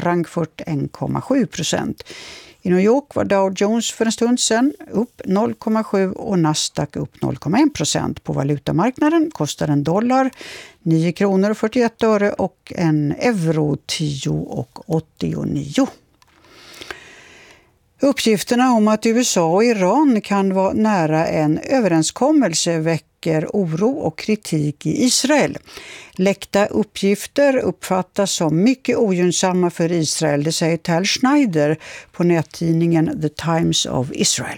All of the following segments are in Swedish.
Frankfurt 1,7%. I New York var Dow Jones för en stund sedan upp 0,7 och Nasdaq upp 0,1%. På valutamarknaden kostar en dollar 9 kronor och 41 öre och en euro 10,89. Uppgifterna om att USA och Iran kan vara nära en överenskommelse väcker oro och kritik i Israel. Läckta uppgifter uppfattas som mycket ogynnsamma för Israel, det säger Tal Schneider på nättidningen The Times of Israel.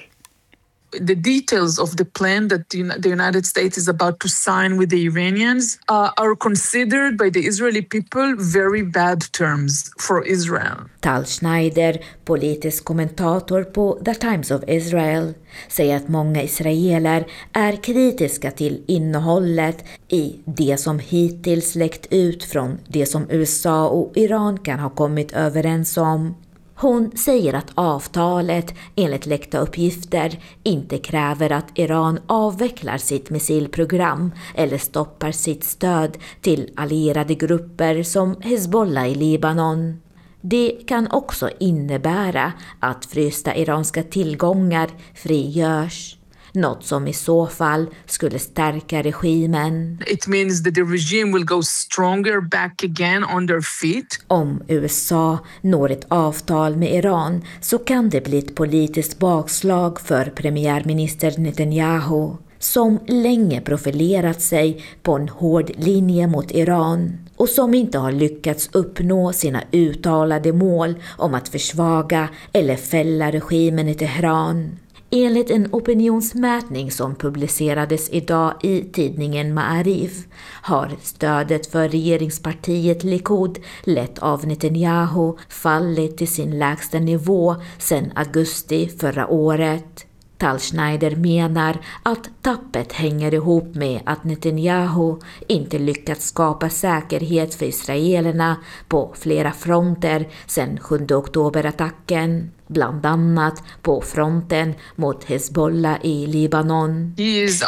The details of the plan that the United States is about to sign with the Iranians are considered by the Israeli people very bad terms for Israel. Tal Schneider, politisk kommentator på The Times of Israel, säger att många israeler är kritiska till innehållet i det som hittills läckt ut från det som USA och Iran kan ha kommit överens om. Hon säger att avtalet enligt läckta uppgifter inte kräver att Iran avvecklar sitt missilprogram eller stoppar sitt stöd till allierade grupper som Hezbollah i Libanon. Det kan också innebära att frysta iranska tillgångar frigörs. Något som i så fall skulle stärka regimen. It means that the regime will go stronger back again on their feet. Om USA når ett avtal med Iran så kan det bli ett politiskt bakslag för premiärminister Netanyahu, som länge profilerat sig på en hård linje mot Iran och som inte har lyckats uppnå sina uttalade mål om att försvaga eller fälla regimen i Teheran. Enligt en opinionsmätning som publicerades idag i tidningen Ma'arif har stödet för regeringspartiet Likud, lett av Netanyahu, fallit till sin lägsta nivå sedan augusti förra året. Tal Schneider menar att tappet hänger ihop med att Netanyahu inte lyckats skapa säkerhet för israelerna på flera fronter sedan 7 oktoberattacken. Bland annat på fronten mot Hezbollah i Libanon. He is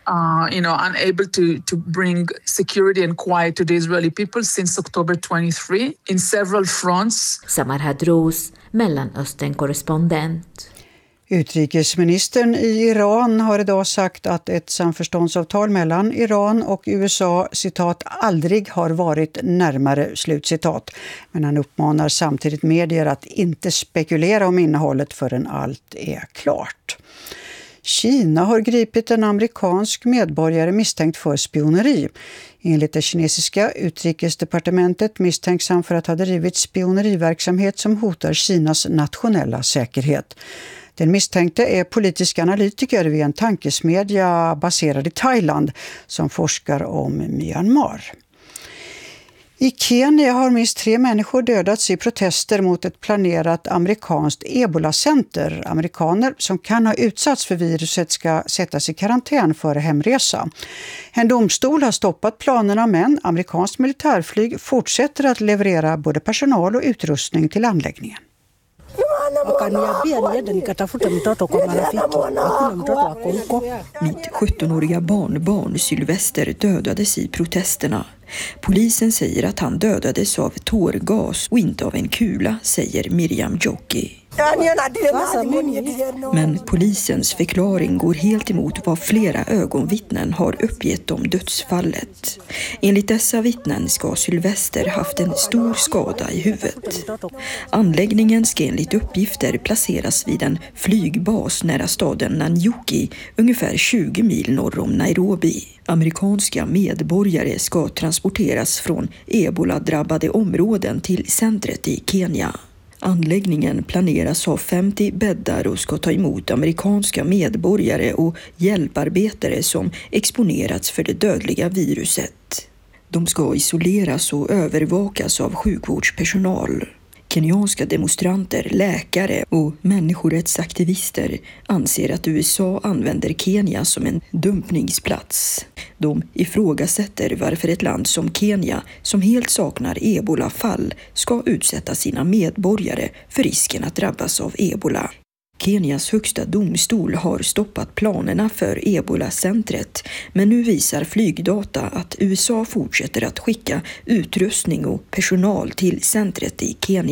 unable to bring security and quiet to the Israeli people since October 23 in several fronts. Samar Hadrouz, Mellanöstern-korrespondent. Utrikesministern i Iran har idag sagt att ett samförståndsavtal mellan Iran och USA, citat, aldrig har varit närmare, slutcitat. Men han uppmanar samtidigt medier att inte spekulera om innehållet förrän allt är klart. Kina har gripit en amerikansk medborgare misstänkt för spioneri. Enligt det kinesiska utrikesdepartementet misstänks han för att ha drivit spioneriverksamhet som hotar Kinas nationella säkerhet. Den misstänkte är politisk analytiker vid en tankesmedja baserad i Thailand som forskar om Myanmar. I Kenya har minst 3 människor dödats i protester mot ett planerat amerikanskt Ebola-center. Amerikaner som kan ha utsatts för viruset ska sättas i karantän före hemresa. En domstol har stoppat planerna, men amerikanskt militärflyg fortsätter att leverera både personal och utrustning till anläggningen. Mitt 17-åriga barnbarn Sylvester dödades i protesterna. Polisen säger att han dödades av tårgas och inte av en kula, säger Miriam Jocki. Men polisens förklaring går helt emot vad flera ögonvittnen har uppgett om dödsfallet. Enligt dessa vittnen ska Sylvester haft en stor skada i huvudet. Anläggningen ska enligt uppgifter placeras vid en flygbas nära staden Nanyuki, ungefär 20 mil norr om Nairobi. Amerikanska medborgare ska transporteras från Ebola-drabbade områden till centret i Kenya. Anläggningen planeras ha 50 bäddar och ska ta emot amerikanska medborgare och hjälparbetare som exponerats för det dödliga viruset. De ska isoleras och övervakas av sjukvårdspersonal. Kenyanska demonstranter, läkare och människorättsaktivister anser att USA använder Kenya som en dumpningsplats. De ifrågasätter varför ett land som Kenya, som helt saknar Ebola-fall, ska utsätta sina medborgare för risken att drabbas av Ebola. Kenias högsta domstol har stoppat planerna för Ebola-centret, men nu visar flygdata att USA fortsätter att skicka utrustning och personal till centret i Kenya.